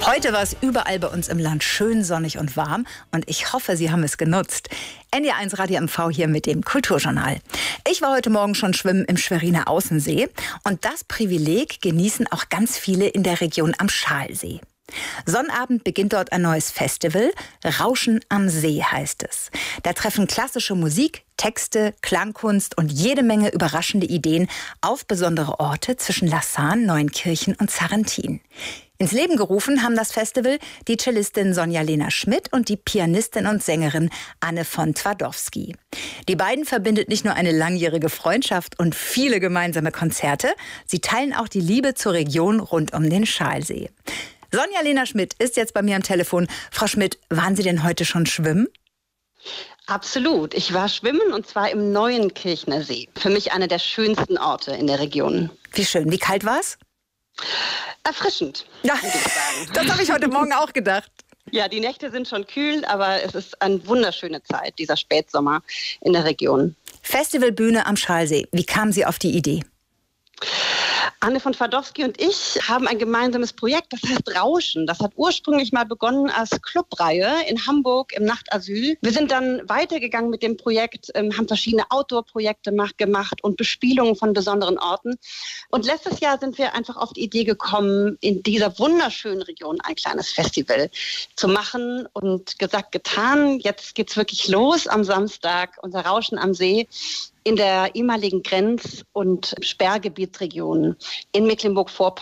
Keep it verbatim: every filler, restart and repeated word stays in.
Heute war es überall bei uns im Land schön sonnig und warm und ich hoffe, Sie haben es genutzt. N D R eins Radio M V hier mit dem Kulturjournal. Ich war heute Morgen schon schwimmen im Schweriner Außensee und das Privileg genießen auch ganz viele in der Region am Schalsee. Sonnabend beginnt dort ein neues Festival. Rauschen am See heißt es. Da treffen klassische Musik, Texte, Klangkunst und jede Menge überraschende Ideen auf besondere Orte zwischen Lassan, Neuenkirchen und Sarrentin. Ins Leben gerufen haben das Festival die Cellistin Sonja-Lena Schmidt und die Pianistin und Sängerin Anne von Twardowski. Die beiden verbindet nicht nur eine langjährige Freundschaft und viele gemeinsame Konzerte, sie teilen auch die Liebe zur Region rund um den Schalsee. Sonja-Lena Schmidt ist jetzt bei mir am Telefon. Frau Schmidt, waren Sie denn heute schon schwimmen? Absolut. Ich war schwimmen und zwar im Neuenkirchner See. Für mich einer der schönsten Orte in der Region. Wie schön. Wie kalt war es? Erfrischend, ja, würde ich sagen. Das habe ich heute Morgen auch gedacht. Ja, die Nächte sind schon kühl, aber es ist eine wunderschöne Zeit, dieser Spätsommer in der Region. Festivalbühne am Schalsee. Wie kamen Sie auf die Idee? Anne von Twardowski und ich haben ein gemeinsames Projekt, das heißt Rauschen. Das hat ursprünglich mal begonnen als Clubreihe in Hamburg im Nachtasyl. Wir sind dann weitergegangen mit dem Projekt, haben verschiedene Outdoor-Projekte gemacht und Bespielungen von besonderen Orten. Und letztes Jahr sind wir einfach auf die Idee gekommen, in dieser wunderschönen Region ein kleines Festival zu machen und gesagt, getan. Jetzt geht's wirklich los am Samstag, unser Rauschen am See in der ehemaligen Grenz- und Sperrgebietsregion in Mecklenburg-Vorpommern.